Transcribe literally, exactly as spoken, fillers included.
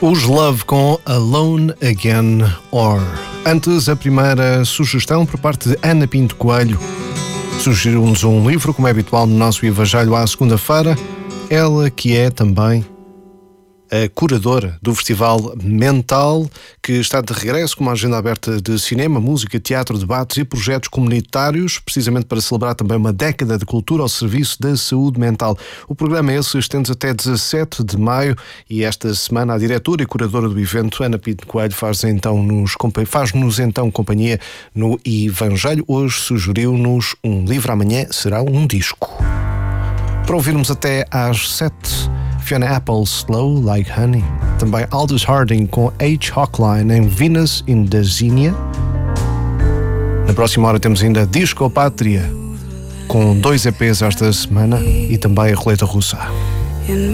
Os Love com Alone Again Or. Antes, a primeira sugestão por parte de Ana Pinto Coelho. Sugeriu-nos um livro, como é habitual no nosso Evangelho à segunda-feira. Ela que é também a curadora do Festival Mental, que está de regresso com uma agenda aberta de cinema, música, teatro, debates e projetos comunitários, precisamente para celebrar também uma década de cultura ao serviço da saúde mental. O programa é esse, estende até dezassete de maio, e esta semana a diretora e curadora do evento, Ana Pinto Coelho, faz então nos, faz-nos então companhia no Evangelho. Hoje sugeriu-nos um livro, amanhã será um disco. Para ouvirmos até às sete, Fiona Apple, Slow Like Honey. Também Aldous Harding com H. Hochline em Venus in the Xenia. Na próxima hora temos ainda Disco Pátria, com dois E Ps esta semana, e também a Roleta Russa.